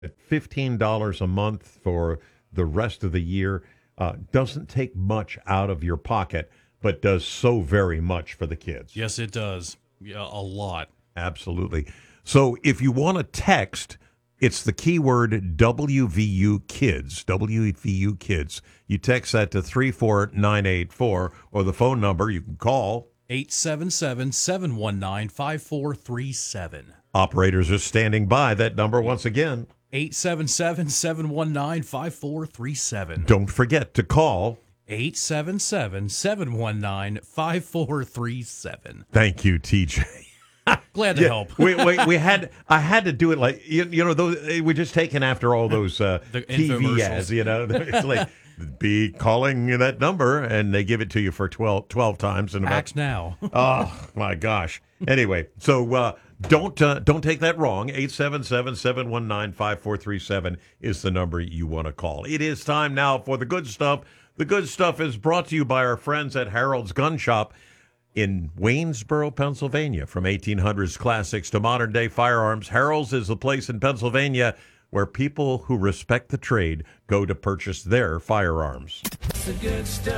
At $15 a month for the rest of the year doesn't take much out of your pocket, but does so very much for the kids. Yes, it does. Yeah, a lot. Absolutely. So if you want to text, it's the keyword WVU Kids. WVU Kids. You text that to 34984 or the phone number you can call. 877-719-5437. Operators are standing by. That number once again. 877-719-5437. Don't forget to call. 877-719-5437. Thank you, TJ. Glad to help. I had to do it like, those, we're just taking after all those the TV ads, It's like, be calling that number, and they give it to you for 12 times. In about, Act now. Oh, my gosh. Anyway, so don't take that wrong. 877-719-5437 is the number you want to call. It is time now for the good stuff. The good stuff is brought to you by our friends at Harold's Gun Shop in Waynesboro, Pennsylvania. From 1800s classics to modern-day firearms, Harold's is the place in Pennsylvania where people who respect the trade go to purchase their firearms. The good stuff.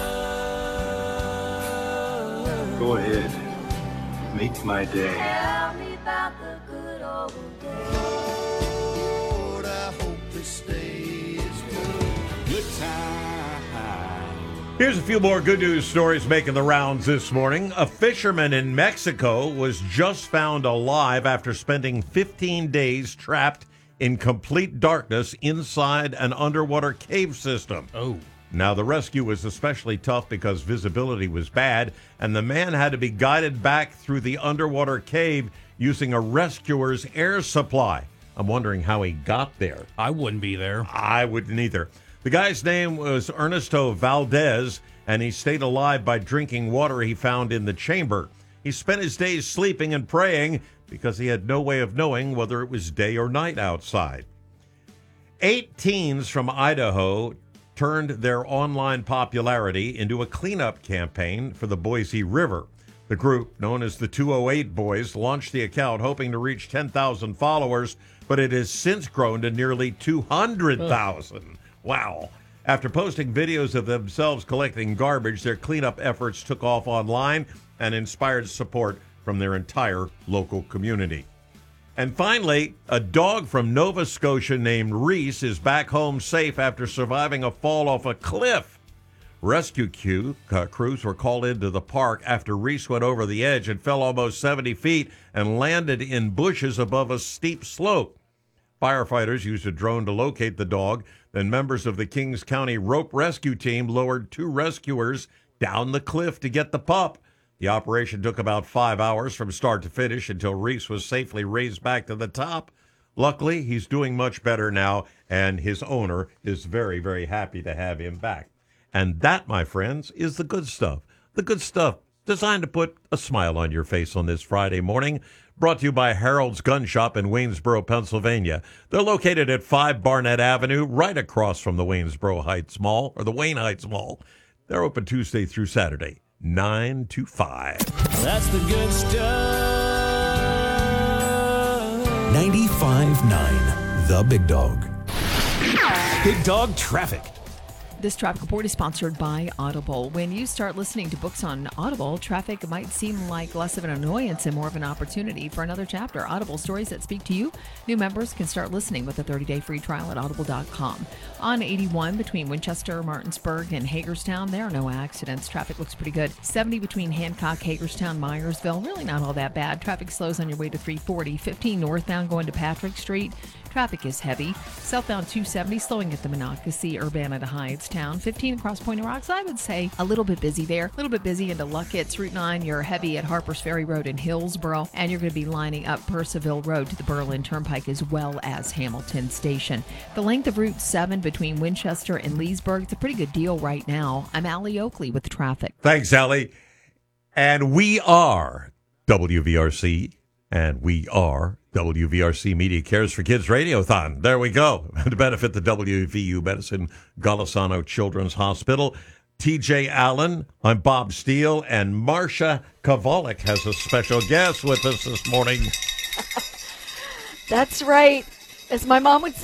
Go ahead. Make my day. Tell me about the good old days. Lord, I hope this day is good. Good time. Here's a few more good news stories making the rounds this morning. A fisherman in Mexico was just found alive after spending 15 days trapped in complete darkness inside an underwater cave system. Oh. Now, the rescue was especially tough because visibility was bad, and the man had to be guided back through the underwater cave using a rescuer's air supply. I'm wondering how he got there. I wouldn't be there. I wouldn't either. The guy's name was Ernesto Valdez, and he stayed alive by drinking water he found in the chamber. He spent his days sleeping and praying because he had no way of knowing whether it was day or night outside. 8 teens from Idaho turned their online popularity into a cleanup campaign for the Boise River. The group, known as the 208 Boys, launched the account hoping to reach 10,000 followers, but it has since grown to nearly 200,000. Wow. After posting videos of themselves collecting garbage, their cleanup efforts took off online and inspired support from their entire local community. And finally, a dog from Nova Scotia named Reese is back home safe after surviving a fall off a cliff. Rescue crews were called into the park after Reese went over the edge and fell almost 70 feet and landed in bushes above a steep slope. Firefighters used a drone to locate the dog. Then members of the Kings County Rope Rescue Team lowered 2 rescuers down the cliff to get the pup. The operation took about 5 hours from start to finish until Reese was safely raised back to the top. Luckily, he's doing much better now, and his owner is very, very happy to have him back. And that, my friends, is the good stuff. The good stuff designed to put a smile on your face on this Friday morning. Brought to you by Harold's Gun Shop in Waynesboro, Pennsylvania. They're located at 5 Barnett Avenue, right across from the Waynesboro Heights Mall, or the Wayne Heights Mall. They're open Tuesday through Saturday, 9 to 5. That's the good stuff. 95.9, The Big Dog. Big Dog Traffic. This traffic report is sponsored by Audible. When you start listening to books on Audible, traffic might seem like less of an annoyance and more of an opportunity for another chapter. Audible stories that speak to you. New members can start listening with a 30-day free trial at audible.com. On 81 between Winchester, Martinsburg, and Hagerstown, there are no accidents. Traffic looks pretty good. 70 between Hancock, Hagerstown, Myersville, really not all that bad. Traffic slows on your way to 340. 15 northbound going to Patrick Street. Traffic is heavy. Southbound 270 slowing at the Monocacy, Urbana to Hyattstown. 15 across Point of Rocks, I would say a little bit busy there. A little bit busy into Luckett's. Route 9, you're heavy at Harpers Ferry Road in Hillsboro. And you're going to be lining up Purcellville Road to the Berlin Turnpike as well as Hamilton Station. The length of Route 7 between Winchester and Leesburg, it's a pretty good deal right now. I'm Allie Oakley with traffic. Thanks, Allie. And we are WVRC, and we are WVRC Media Cares for Kids Radiothon. There we go. To benefit the WVU Medicine Golisano Children's Hospital. TJ Allen, I'm Bob Steele, and Marcia Kovalik has a special guest with us this morning. That's right. As my mom would say,